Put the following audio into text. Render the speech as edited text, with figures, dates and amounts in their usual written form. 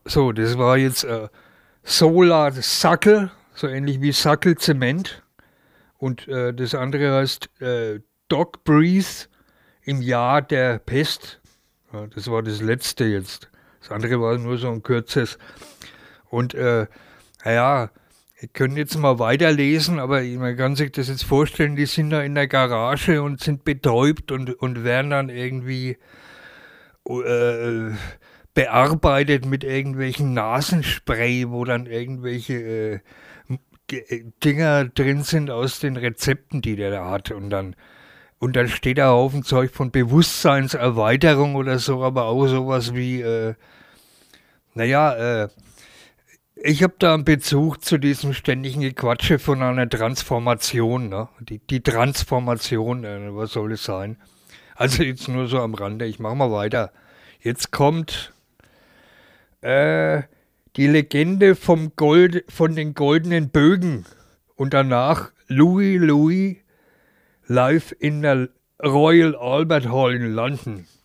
So, das war jetzt Solar Sackel, so ähnlich wie Sackel Zement. Und das andere heißt Dog Breathe im Jahr der Pest. Ja, das war das letzte jetzt. Das andere war nur so ein kurzes. Und naja, ihr könnt jetzt mal weiterlesen, aber man kann sich das jetzt vorstellen, die sind da in der Garage und sind betäubt und werden dann irgendwie äh, bearbeitet mit irgendwelchen Nasenspray, wo dann irgendwelche Dinger drin sind aus den Rezepten, die der da hat. Und dann steht da Haufen Zeug von Bewusstseinserweiterung oder so, aber auch sowas wie, naja, ich habe da einen Bezug zu diesem ständigen Gequatsche von einer Transformation, ne? Die Transformation, was soll es sein? Also jetzt nur so am Rande, ich mache mal weiter. Jetzt kommt äh, die Legende von den goldenen Bögen und danach Louis live in der Royal Albert Hall in London.